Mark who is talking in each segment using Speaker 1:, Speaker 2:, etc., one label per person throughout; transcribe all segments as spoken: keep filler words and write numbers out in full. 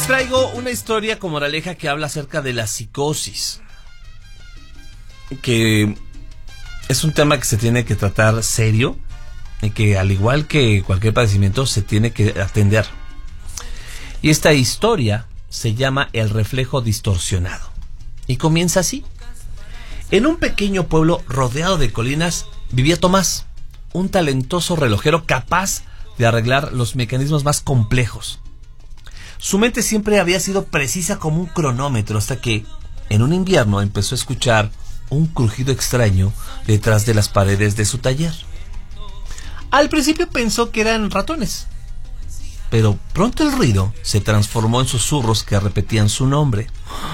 Speaker 1: les traigo una historia con moraleja que habla acerca de la psicosis, que es un tema que se tiene que tratar serio y que, al igual que cualquier padecimiento, se tiene que atender. Y esta historia se llama El reflejo distorsionado y comienza así. En un pequeño pueblo rodeado de colinas vivía Tomás, un talentoso relojero capaz de arreglar los mecanismos más complejos. Su mente siempre había sido precisa como un cronómetro, hasta que en un invierno empezó a escuchar un crujido extraño detrás de las paredes de su taller. Al principio pensó que eran ratones, pero pronto el ruido se transformó en susurros que repetían su nombre.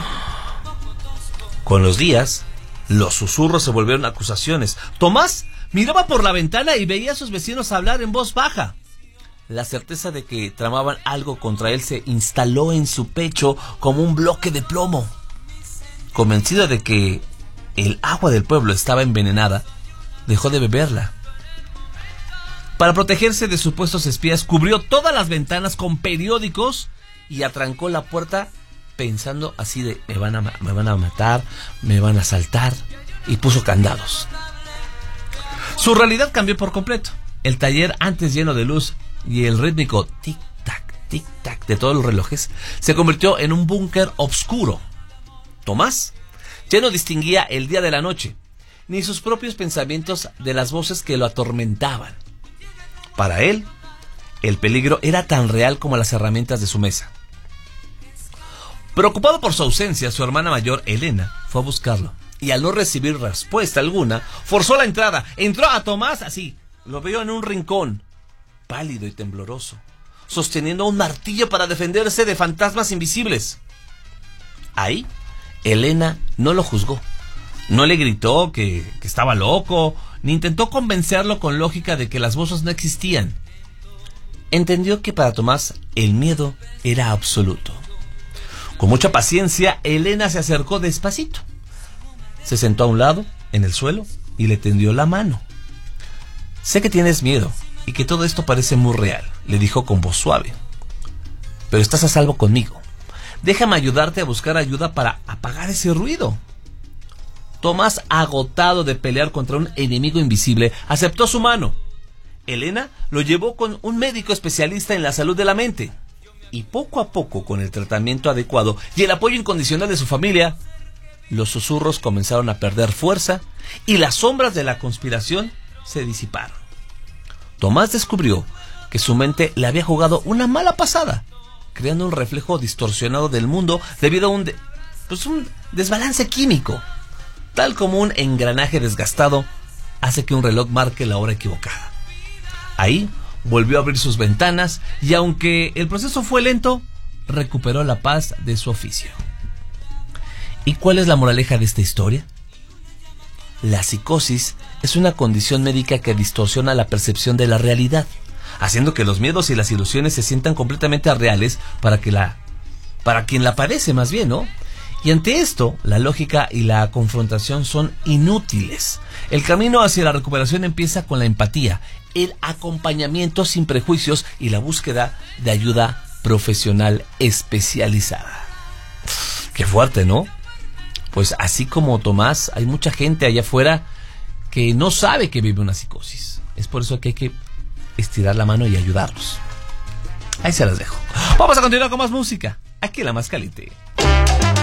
Speaker 1: Con los días, los susurros se volvieron acusaciones. Tomás miraba por la ventana y veía a sus vecinos hablar en voz baja. La certeza de que tramaban algo contra él se instaló en su pecho como un bloque de plomo. Convencido de que el agua del pueblo estaba envenenada, dejó de beberla. Para protegerse de supuestos espías, cubrió todas las ventanas con periódicos y atrancó la puerta pensando así de me van a, me van a matar, me van a asaltar, y puso candados. Su realidad cambió por completo. El taller, antes lleno de luz y el rítmico tic-tac, tic-tac de todos los relojes, se convirtió en un búnker oscuro. Tomás ya no distinguía el día de la noche, ni sus propios pensamientos de las voces que lo atormentaban. Para él, el peligro era tan real como las herramientas de su mesa. Preocupado por su ausencia, su hermana mayor, Elena, fue a buscarlo, y al no recibir respuesta alguna, forzó la entrada. Entró a Tomás así, lo vio en un rincón, pálido y tembloroso, sosteniendo un martillo para defenderse de fantasmas invisibles. Ahí, Elena no lo juzgó, no le gritó que, que estaba loco, ni intentó convencerlo con lógica de que las voces no existían. Entendió que para Tomás el miedo era absoluto. Con mucha paciencia, Elena se acercó despacito. Se sentó a un lado, en el suelo, y le tendió la mano. Sé que tienes miedo y que todo esto parece muy real, le dijo con voz suave. Pero estás a salvo conmigo. Déjame ayudarte a buscar ayuda para apagar ese ruido. Tomás, agotado de pelear contra un enemigo invisible, aceptó su mano. Elena lo llevó con un médico especialista en la salud de la mente. Y poco a poco, con el tratamiento adecuado y el apoyo incondicional de su familia, los susurros comenzaron a perder fuerza y las sombras de la conspiración se disiparon. Tomás descubrió que su mente le había jugado una mala pasada, creando un reflejo distorsionado del mundo debido a un, de, pues un desbalance químico, tal como un engranaje desgastado hace que un reloj marque la hora equivocada. Ahí volvió a abrir sus ventanas y, aunque el proceso fue lento, recuperó la paz de su oficio. ¿Y cuál es la moraleja de esta historia? La psicosis es una condición médica que distorsiona la percepción de la realidad, haciendo que los miedos y las ilusiones se sientan completamente reales para que la, para quien la padece, más bien, ¿no? Y ante esto, la lógica y la confrontación son inútiles. El camino hacia la recuperación empieza con la empatía, el acompañamiento sin prejuicios y la búsqueda de ayuda profesional especializada. Qué fuerte, ¿no? Pues así como Tomás, hay mucha gente allá afuera que no sabe que vive una psicosis. Es por eso que hay que estirar la mano y ayudarlos. Ahí se las dejo. Vamos a continuar con más música, aquí en La Más Caliente.